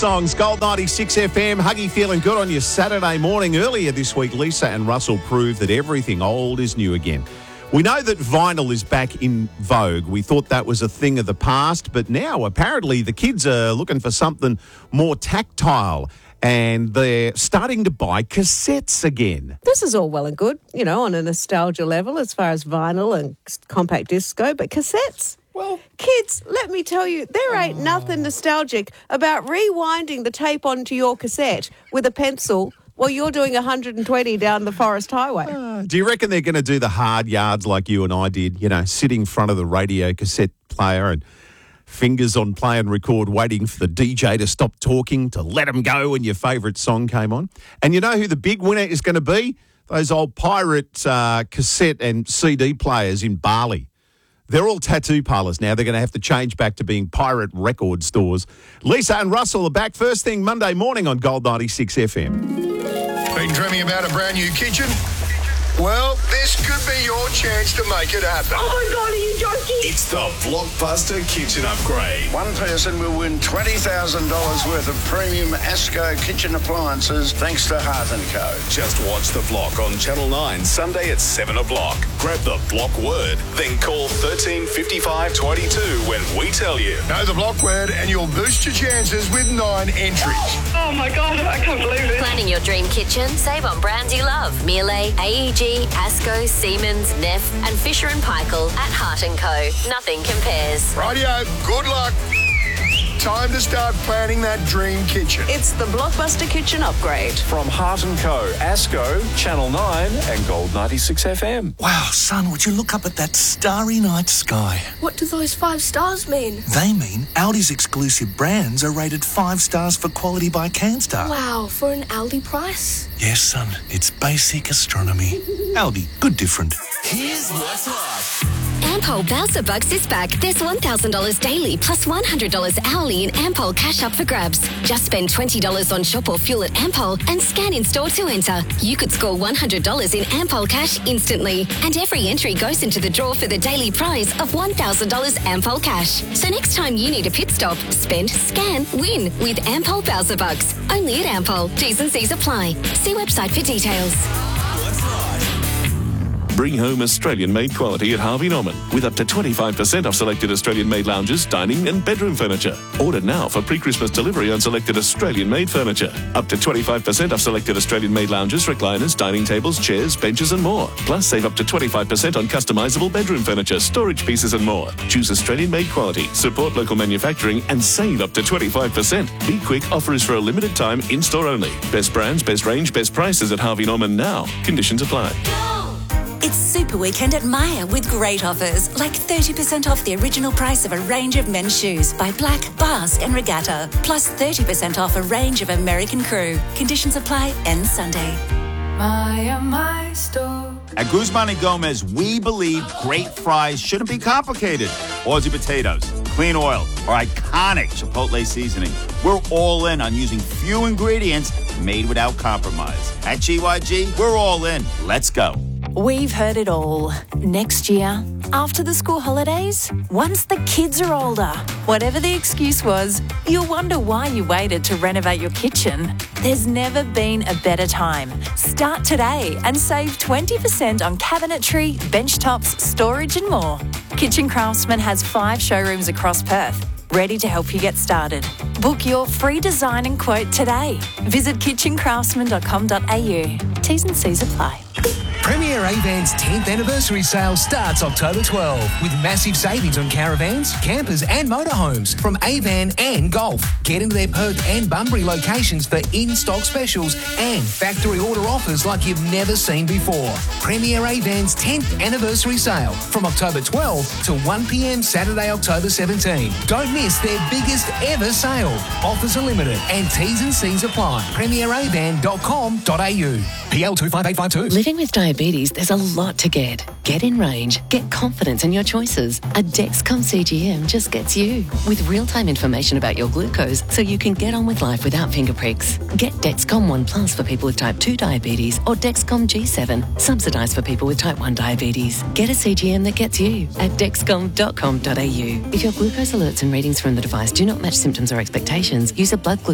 Songs, Gold 96 FM. Huggy feeling good on your Saturday morning. Earlier this week, Lisa and Russell proved that everything old is new again. We know that vinyl is back in vogue. We thought that was a thing of the past, but now apparently the kids are looking for something more tactile and they're starting to buy cassettes again. This is all well and good, you know, on a nostalgia level as far as vinyl and compact discs go, but cassettes? Well, kids, let me tell you, there ain't nothing nostalgic about rewinding the tape onto your cassette with a pencil while you're doing 120 down the Forest Highway. Do you reckon they're going to do the hard yards like you and I did, you know, sit in front of the radio cassette player and fingers on play and record, waiting for the DJ to stop talking, to let them go when your favourite song came on? And you know who the big winner is going to be? Those old pirate cassette and CD players in Bali. They're all tattoo parlours now. They're going to have to change back to being pirate record stores. Lisa and Russell are back first thing Monday morning on Gold 96 FM. Been dreaming about a brand new kitchen? Well, this could be your chance to make it happen. Oh my God, are you joking? It's the Blockbuster Kitchen Upgrade. One person will win $20,000 worth of premium ASCO kitchen appliances thanks to Heart & Co. Just watch The Block on Channel 9, Sunday at 7 o'clock. Grab the Block word, then call 13 55 22 when we tell you. Know the Block word and you'll boost your chances with 9 entries. Oh my God, I can't believe it. Planning your dream kitchen? Save on brands you love. Miele, AEG, ASCO, Siemens, Neff and Fisher & Paykel at Heart & Co. Nothing compares. Rightio, good luck. Time to start planning that dream kitchen. It's the Blockbuster Kitchen Upgrade. From Heart & Co, ASCO, Channel 9 and Gold 96 FM. Wow, son, would you look up at that starry night sky? What do those 5 stars mean? They mean Audi's exclusive brands are rated 5 stars for quality by CanStar. Wow, for an Aldi price? Yes, son, it's basic astronomy. Aldi, good different. Here's what's up. Ampol Bowser Bucks is back. There's $1,000 daily plus $100 hourly in Ampol cash up for grabs. Just spend $20 on shop or fuel at Ampol and scan in store to enter. You could score $100 in Ampol cash instantly. And every entry goes into the draw for the daily prize of $1,000 Ampol cash. So next time you need a pit stop, spend, scan, win with Ampol Bowser Bucks. Only at Ampol. T's and C's apply. See website for details. Bring home Australian-made quality at Harvey Norman with up to 25% off selected Australian-made lounges, dining and bedroom furniture. Order now for pre-Christmas delivery on selected Australian-made furniture. Up to 25% off selected Australian-made lounges, recliners, dining tables, chairs, benches and more. Plus, save up to 25% on customisable bedroom furniture, storage pieces and more. Choose Australian-made quality, support local manufacturing and save up to 25%. Be quick, offer is for a limited time, in-store only. Best brands, best range, best prices at Harvey Norman now. Conditions apply. It's Super Weekend at Myer with great offers, like 30% off the original price of a range of men's shoes by Black, Basque and Regatta, plus 30% off a range of American Crew. Conditions apply, end Sunday. Myer, my store. At Guzman y Gomez, we believe great fries shouldn't be complicated. Aussie potatoes, clean oil, or iconic Chipotle seasoning. We're all in on using few ingredients made without compromise. At GYG, we're all in. Let's go. We've heard it all. Next year, after the school holidays, once the kids are older, whatever the excuse was, you'll wonder why you waited to renovate your kitchen. There's never been a better time. Start today and save 20% on cabinetry, bench tops, storage and more. Kitchen Craftsman has 5 showrooms across Perth, ready to help you get started. Book your free design and quote today. Visit kitchencraftsman.com.au. T's and C's apply. Premier Avan's 10th anniversary sale starts October 12 with massive savings on caravans, campers and motorhomes from Avan and Golf. Get into their Perth and Bunbury locations for in-stock specials and factory order offers like you've never seen before. Premier Avan's 10th anniversary sale from October 12 to 1 p.m. Saturday, October 17. Don't miss their biggest ever sale. Offers are limited and T's and C's apply. premieravan.com.au. PL 25852. Living with diabetes, there's a lot to get. Get in range. Get confidence in your choices. A Dexcom CGM just gets you. With real-time information about your glucose so you can get on with life without finger pricks. Get Dexcom One Plus for people with type 2 diabetes or Dexcom G7, subsidised for people with type 1 diabetes. Get a CGM that gets you at dexcom.com.au. If your glucose alerts and readings from the device do not match symptoms or expectations, use a blood glucose